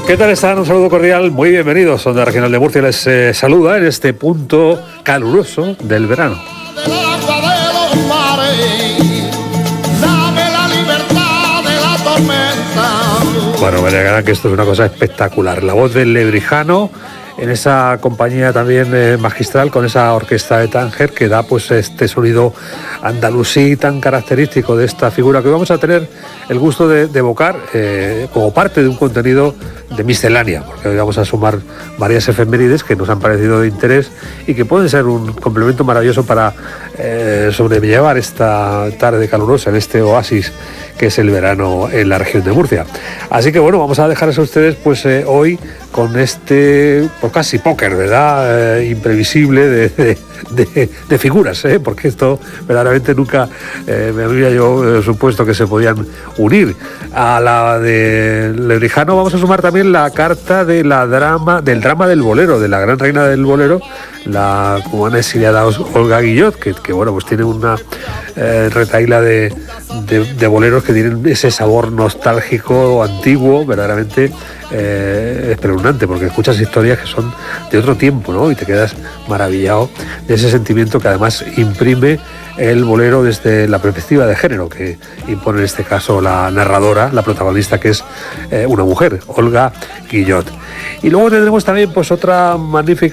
¿Qué tal están? Un saludo cordial, muy bienvenidos. Onda Regional de Murcia les saluda en este punto caluroso del verano. Bueno, me negarán que esto es una cosa espectacular. La voz del Lebrijano en esa compañía también magistral, con esa orquesta de Tánger que da pues este sonido andalusí tan característico de esta figura que vamos a tener el gusto de evocar como parte de un contenido de miscelánea, porque hoy vamos a sumar varias efemérides que nos han parecido de interés y que pueden ser un complemento maravilloso para sobrellevar esta tarde calurosa en este oasis que es el verano en la región de Murcia. Así que bueno, vamos a dejarles a ustedes pues hoy con este pues casi póker, ¿verdad? Imprevisible de figuras, porque esto verdaderamente nunca me habría yo supuesto que se podían unir. A la de Lebrijano vamos a sumar también la carta del drama del bolero, de la gran reina del bolero, la cubana exiliada Olga Guillot, que bueno, pues tiene una retahíla de boleros que tienen ese sabor nostálgico, antiguo, verdaderamente espeluznante, porque escuchas historias que son de otro tiempo, ¿no? Y te quedas maravillado de ese sentimiento que además imprime el bolero desde la perspectiva de género que impone en este caso la narradora, la protagonista, que es una mujer, Olga Guillot. Y luego tendremos también pues otra magnífica